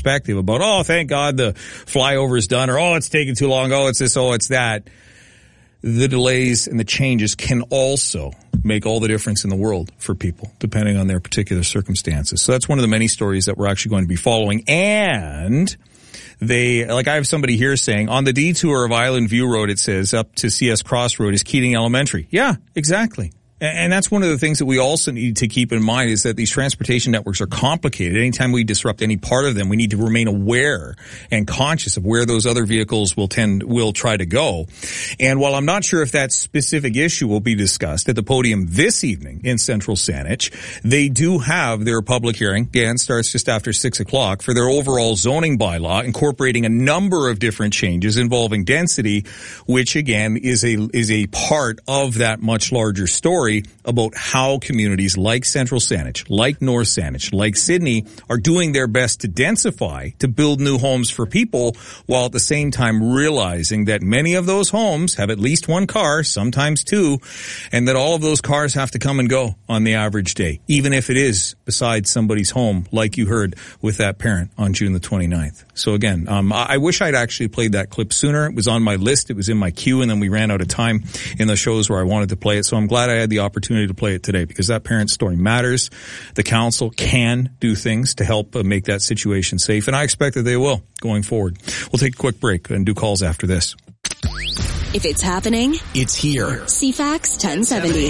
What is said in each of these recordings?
perspective about, oh, thank God the flyover is done, or, oh, it's taking too long, oh, it's this, oh, it's that. The delays and the changes can also make all the difference in the world for people, depending on their particular circumstances. So that's one of the many stories that we're actually going to be following. And I have somebody here saying, on the detour of Island View Road, it says, up to CS Cross Road is Keating Elementary. Yeah, exactly. And that's one of the things that we also need to keep in mind, is that these transportation networks are complicated. Anytime we disrupt any part of them, we need to remain aware and conscious of where those other vehicles will try to go. And while I'm not sure if that specific issue will be discussed at the podium this evening in Central Saanich, they do have their public hearing. Again, starts just after 6 o'clock for their overall zoning bylaw, incorporating a number of different changes involving density, which again is a part of that much larger story about how communities like Central Saanich, like North Saanich, like Sydney are doing their best to densify, to build new homes for people, while at the same time realizing that many of those homes have at least one car, sometimes two, and that all of those cars have to come and go on the average day, even if it is beside somebody's home, like you heard with that parent on June the 29th. So again, I wish I'd actually played that clip sooner. It was on my list. It was in my queue, and then we ran out of time in the shows where I wanted to play it. So I'm glad I had the opportunity to play it today, because that parent's story matters. The council can do things to help make that situation safe, and I expect that they will going forward. We'll take a quick break and do calls after this. If it's happening, it's here. CFAX 1070.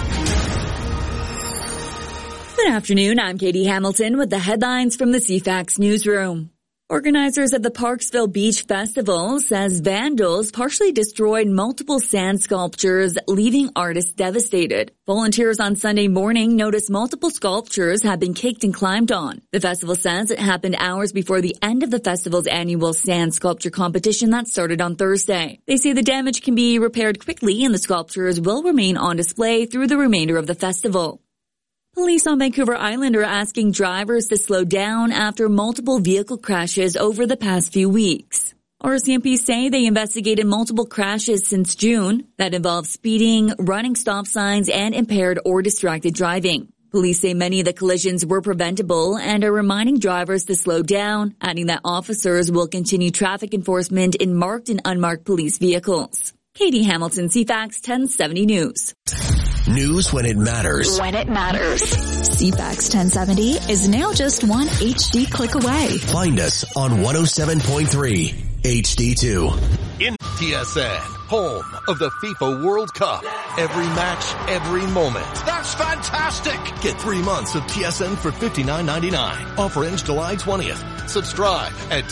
Good afternoon. I'm Katie Hamilton with the headlines from the CFAX newsroom. Organizers of the Parksville Beach Festival says vandals partially destroyed multiple sand sculptures, leaving artists devastated. Volunteers on Sunday morning noticed multiple sculptures had been kicked and climbed on. The festival says it happened hours before the end of the festival's annual sand sculpture competition that started on Thursday. They say the damage can be repaired quickly and the sculptures will remain on display through the remainder of the festival. Police on Vancouver Island are asking drivers to slow down after multiple vehicle crashes over the past few weeks. RCMP say they investigated multiple crashes since June that involved speeding, running stop signs, and impaired or distracted driving. Police say many of the collisions were preventable and are reminding drivers to slow down, adding that officers will continue traffic enforcement in marked and unmarked police vehicles. Katie Hamilton, CFAX 1070 News. News when it matters. When it matters. CFAX 1070 is now just one HD click away. Find us on 107.3 HD2. In TSN, home of the FIFA World Cup. Every match, every moment. That's fantastic! Get 3 months of TSN for $59.99. Offer ends July 20th. Subscribe at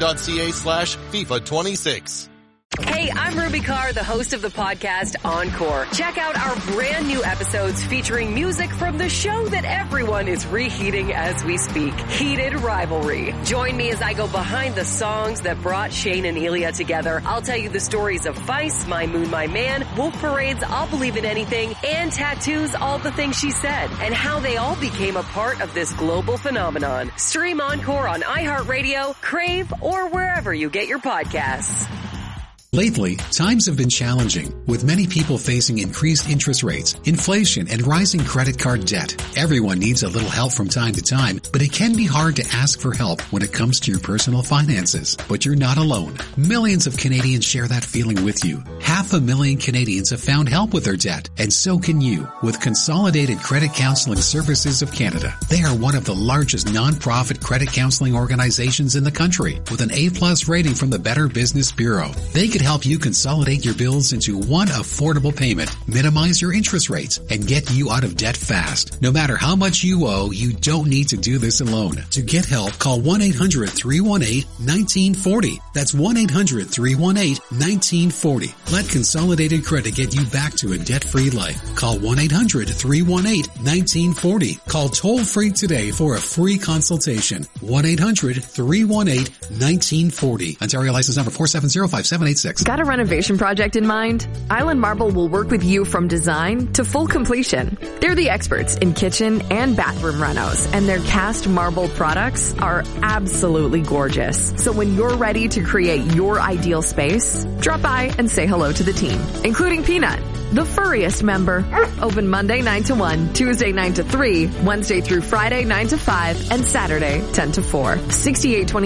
tsn.ca/FIFA26. Hey, I'm Ruby Carr, the host of the podcast Encore. Check out our brand new episodes featuring music from the show that everyone is reheating as we speak, Heated Rivalry. Join me as I go behind the songs that brought Shane and Ilya together. I'll tell you the stories of Vice, My Moon, My Man, Wolf Parade's I'll Believe in Anything, and Tattoo's All the Things She Said, and how they all became a part of this global phenomenon. Stream Encore on iHeartRadio, Crave, or wherever you get your podcasts. Lately, times have been challenging, with many people facing increased interest rates, inflation, and rising credit card debt. Everyone needs a little help from time to time, but it can be hard to ask for help when it comes to your personal finances. But you're not alone. Millions of Canadians share that feeling with you. 500,000 Canadians have found help with their debt, and so can you with Consolidated Credit Counseling Services of Canada. They are one of the largest non-profit credit counseling organizations in the country, with an A+ rating from the Better Business Bureau. They can help you consolidate your bills into one affordable payment, minimize your interest rates, and get you out of debt fast. No matter how much you owe, you don't need to do this alone. To get help, call 1-800-318-1940. That's 1-800-318-1940. Let Consolidated Credit get you back to a debt-free life. Call 1-800-318-1940. Call toll-free today for a free consultation. 1-800-318-1940. Ontario license number 4705786. Got a renovation project in mind? Island Marble will work with you from design to full completion. They're the experts in kitchen and bathroom renos, and their cast marble products are absolutely gorgeous. So when you're ready to create your ideal space, drop by and say hello to the team, including Peanut, the furriest member. Open Monday 9 to 1, Tuesday 9 to 3, Wednesday through Friday 9 to 5, and Saturday 10 to 4. 6820